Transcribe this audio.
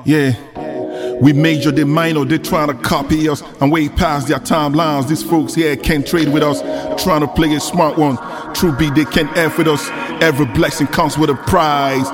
Yeah. We major, they minor, they trying to copy us and way past their timelines. These folks here can't trade with us, trying to play a smart one. True be, they can't F with us. Every blessing comes with a prize.